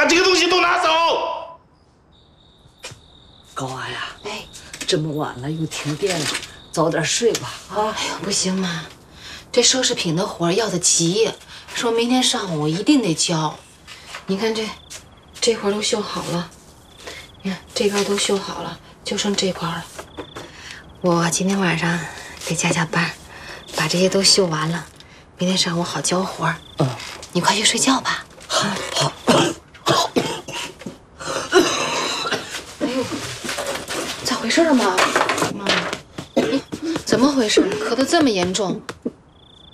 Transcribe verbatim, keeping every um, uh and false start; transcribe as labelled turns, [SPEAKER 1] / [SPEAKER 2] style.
[SPEAKER 1] 把这个东西都拿走。
[SPEAKER 2] 高娃呀，哎，这么晚了又停电了，早点睡吧。啊，
[SPEAKER 3] 哎呦，不行妈，这奢侈品的活要的急，说明天上午我一定得交。你看这，这块都绣好了，你看这边都绣好了，就剩这块了。我今天晚上得加加班，把这些都绣完了，明天上午好交活。嗯，你快去睡觉吧。
[SPEAKER 2] 好，好。
[SPEAKER 3] 哎呦，咋回事嘛？妈，你怎么回事？咳得这么严重？